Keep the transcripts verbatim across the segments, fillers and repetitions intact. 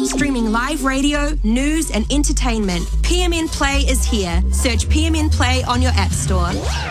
Streaming live radio, news and entertainment. P M N Play is here. Search P M N Play on your app store.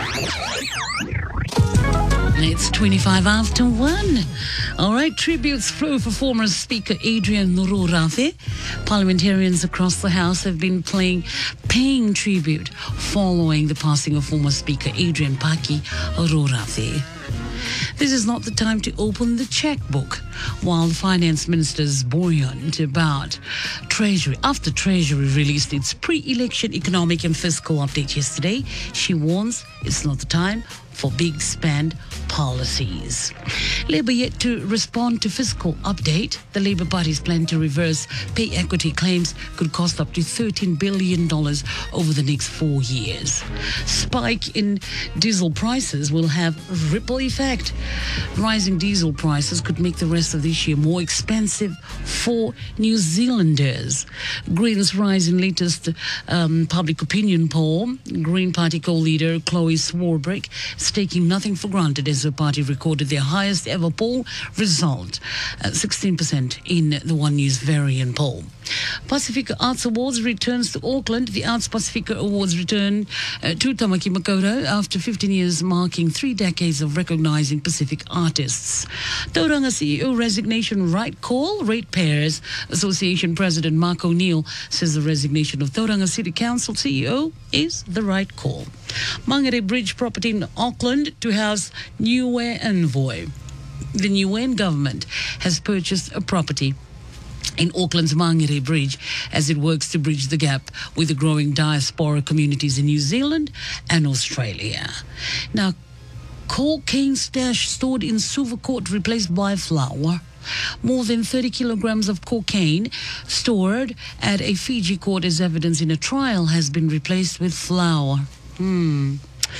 It's twenty-five after one. All right, tributes flow for former Speaker Adrian Nururafe. Parliamentarians across the House have been playing, paying tribute following the passing of former Speaker Adrian Paki Nururafe. This is not the time to open the checkbook, while the finance minister is buoyant about Treasury. After Treasury released its pre-election economic and fiscal update yesterday, she warns it's not the time for big spend policies. Labour yet to respond to fiscal update. The Labour Party's plan to reverse pay equity claims could cost up to thirteen billion dollars over the next four years. Spike in diesel prices will have ripple effect. Rising diesel prices could make the rest of this year more expensive for New Zealanders. Greens rise in latest um, public opinion poll. Green Party co-leader Chloe Swarbrick is taking nothing for granted as the party recorded their highest ever poll result, uh, sixteen percent in the One News variant poll. Pacifica Arts Awards returns to Auckland. The Arts Pacifica Awards return uh, to Tamaki Makaurau after fifteen years, marking three decades of recognizing Pacific artists. Tauranga C E O resignation right call. Ratepayers Association President Mark O'Neill says the resignation of Tauranga City Council C E O is the right call. Mangere Bridge property in Auckland to house Niue Envoy. The Niue government has purchased a property in Auckland's Mangere Bridge as it works to bridge the gap with the growing diaspora communities in New Zealand and Australia. Now, cocaine stash stored in silver court replaced by flour. More than thirty kilograms of cocaine stored at a Fiji court as evidence in a trial has been replaced with flour. Hmm.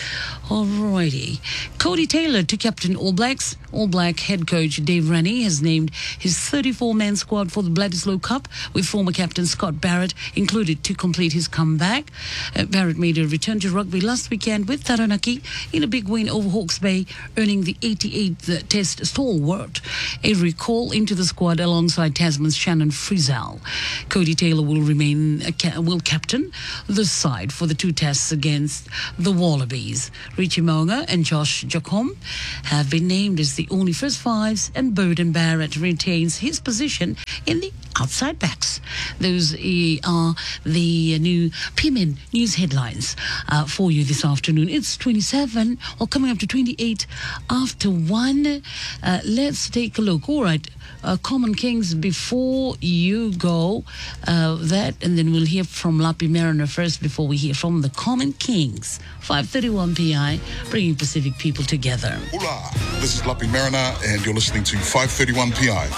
Alrighty. Cody Taylor to captain All Blacks. All Black head coach Dave Rennie has named his thirty-four man squad for the Bledisloe Cup, with former captain Scott Barrett included to complete his comeback. Uh, Barrett made a return to rugby last weekend with Taranaki in a big win over Hawke's Bay, earning the eighty-eighth Test stalwart a recall into the squad alongside Tasman's Shannon Frizzell. Cody Taylor will remain a ca- will captain the side for the two tests against the Wallabies. Richie Mo'unga and Josh Jacom have been named as the only first fives, and Burden Barrett retains his position in the outside backs. Those uh, are the new P M N news headlines uh, for you this afternoon. It's twenty-seven, or coming up to twenty-eight after one. Uh, let's take a look. All right. Uh, Common Kings before you go, uh, that, and then we'll hear from Lapi Mariner first before we hear from the Common Kings. five thirty-one P I, bringing Pacific people together. Hola, this is Lapi Mariner and you're listening to five thirty-one P I.